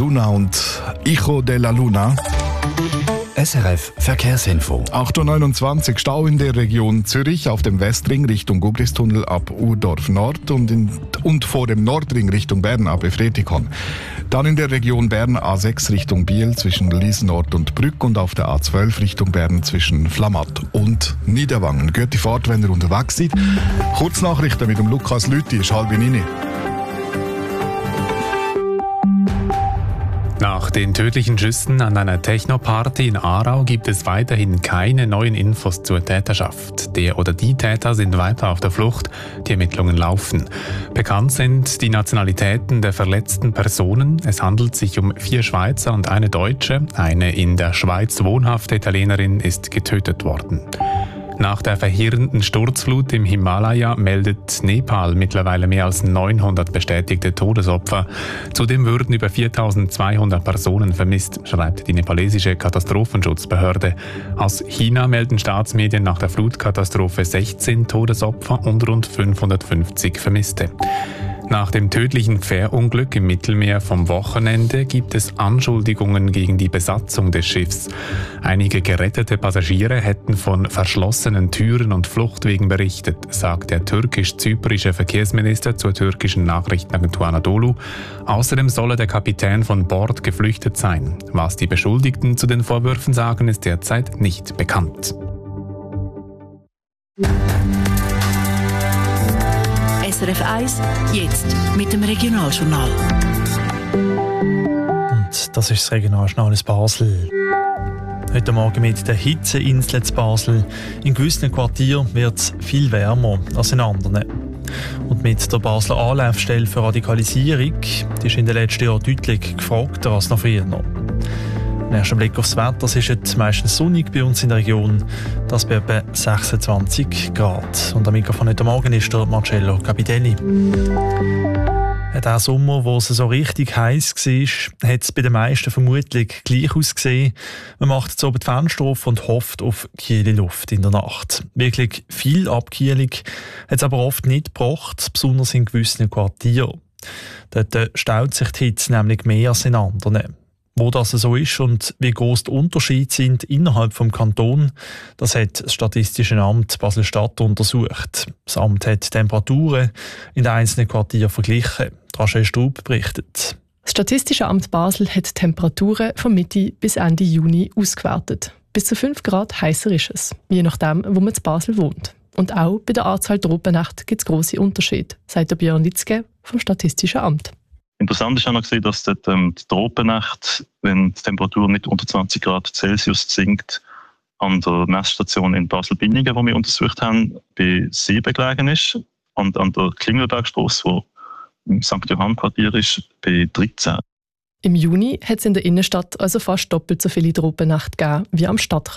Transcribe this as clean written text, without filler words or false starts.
Luna und Hijo de la Luna. SRF Verkehrsinfo. 8.29 Uhr Stau in der Region Zürich auf dem Westring Richtung Gubristunnel ab Urdorf Nord und vor dem Nordring Richtung Bern ab Efretikon. Dann in der Region Bern A6 Richtung Biel zwischen Lies Nord und Brück und auf der A12 Richtung Bern zwischen Flamatt und Niederwangen. Gute Fahrt, wenn ihr unterwegs seid. Kurznachrichten mit dem Lukas Lüthi, ist 8:30. Nach den tödlichen Schüssen an einer Techno-Party in Aarau gibt es weiterhin keine neuen Infos zur Täterschaft. Der oder die Täter sind weiter auf der Flucht, die Ermittlungen laufen. Bekannt sind die Nationalitäten der verletzten Personen. Es handelt sich um 4 Schweizer und eine Deutsche. Eine in der Schweiz wohnhafte Italienerin ist getötet worden. Nach der verheerenden Sturzflut im Himalaya meldet Nepal mittlerweile mehr als 900 bestätigte Todesopfer. Zudem würden über 4.200 Personen vermisst, schreibt die nepalesische Katastrophenschutzbehörde. Aus China melden Staatsmedien nach der Flutkatastrophe 16 Todesopfer und rund 550 Vermisste. Nach dem tödlichen Fährunglück im Mittelmeer vom Wochenende gibt es Anschuldigungen gegen die Besatzung des Schiffs. Einige gerettete Passagiere hätten von verschlossenen Türen und Fluchtwegen berichtet, sagt der türkisch-zyprische Verkehrsminister zur türkischen Nachrichtenagentur Anadolu. Außerdem solle der Kapitän von Bord geflüchtet sein. Was die Beschuldigten zu den Vorwürfen sagen, ist derzeit nicht bekannt. SRF 1, jetzt mit dem Regionaljournal. Und das ist das Regionaljournal aus Basel. Heute Morgen mit der Hitzeinsel in Basel. In gewissen Quartieren wird es viel wärmer als in anderen. Und mit der Basler Anlaufstelle für Radikalisierung, die ist in den letzten Jahren deutlich gefragter als noch früher. Im ersten Blick aufs Wetter, es ist meistens sonnig bei uns in der Region, das bei etwa 26 Grad. Und am Mikrofon heute Morgen ist der Marcello Capitelli. Der Sommer, wo es so richtig heiß war, hat es bei den meisten vermutlich gleich ausgesehen. Man macht jetzt oben die Fenster auf und hofft auf kühle Luft in der Nacht. Wirklich viel Abkühlung hat es aber oft nicht gebracht, besonders in gewissen Quartieren. Dort staut sich die Hitze nämlich mehr als in anderen. Wo das so ist und wie groß die Unterschiede sind innerhalb des Kantons, das hat das Statistische Amt Basel-Stadt untersucht. Das Amt hat Temperaturen in den einzelnen Quartieren verglichen. Rachel Straub berichtet. Das Statistische Amt Basel hat Temperaturen von Mitte bis Ende Juni ausgewertet. Bis zu 5 Grad heißer ist es, je nachdem, wo man in Basel wohnt. Und auch bei der Anzahl Tropennächte gibt es grosse Unterschiede, sagt der Björn Litzke vom Statistischen Amt. Interessant ist auch noch gesehen, dass dort die Tropennacht, wenn die Temperatur nicht unter 20 Grad Celsius sinkt, an der Messstation in Basel-Binningen, die wir untersucht haben, bei 7 gelegen ist. Und an der Klingelbergstrasse, wo im St. Johann-Quartier ist, bei 13. Im Juni hat es in der Innenstadt also fast doppelt so viele Tropennächte gegeben wie am Stadtrand.